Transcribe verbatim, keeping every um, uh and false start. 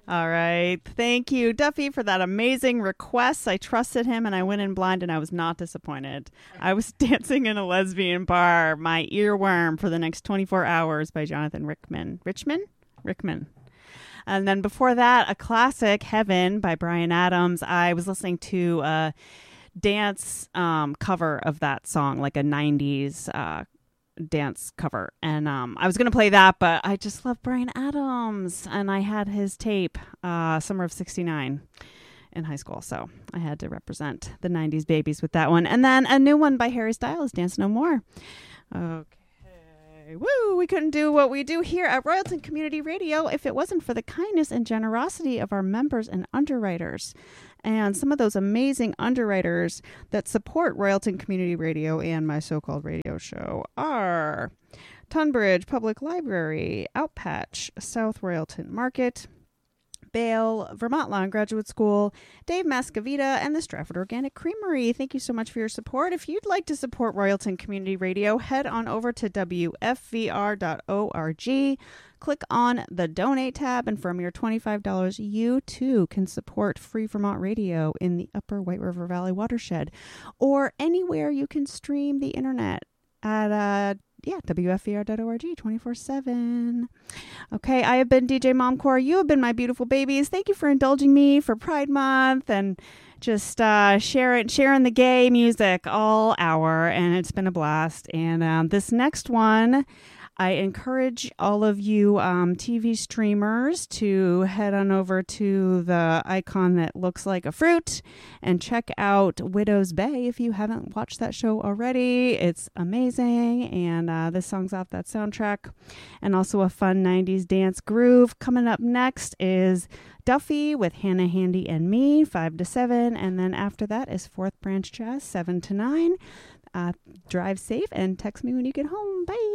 All right. Thank you, Duffy, for that amazing request. I trusted him and I went in blind and I was not disappointed. I was dancing in a lesbian bar, my earworm for the next twenty-four hours by Jonathan Rickman. Richman? Rickman. And then before that, a classic, Heaven by Bryan Adams. I was listening to a dance um, cover of that song, like a nineties uh dance cover, and um I was gonna play that, but I just love Bryan Adams and I had his tape uh summer of sixty-nine in high school, so I had to represent the nineties babies with that one. And then a new one by Harry Styles, Dance No More. Okay. Woo! We couldn't do what we do here at Royalton Community Radio if it wasn't for the kindness and generosity of our members and underwriters. And some of those amazing underwriters that support Royalton Community Radio and my so-called radio show are Tunbridge Public Library, Outpatch, South Royalton Market, Bale, Vermont Law and Graduate School, Dave Mascavita, and the Stratford Organic Creamery. Thank you so much for your support. If you'd like to support Royalton Community Radio, head on over to W F V R dot org. Click on the Donate tab, and from your twenty-five dollars, you too can support Free Vermont Radio in the Upper White River Valley watershed, or anywhere you can stream the internet at uh, yeah, W F V R dot org twenty-four seven. Okay, I have been D J Momcore. You have been my beautiful babies. Thank you for indulging me for Pride Month and just uh, sharing, sharing the gay music all hour, and it's been a blast. And um, this next one, I encourage all of you um, T V streamers to head on over to the icon that looks like a fruit and check out Widow's Bay if you haven't watched that show already. It's amazing, and uh, this song's off that soundtrack. And also a fun nineties dance groove. Coming up next is Duffy with Hannah, Handy, and Me, five to seven. And then after that is Fourth Branch Jazz, seven to nine. Uh, drive safe and text me when you get home. Bye.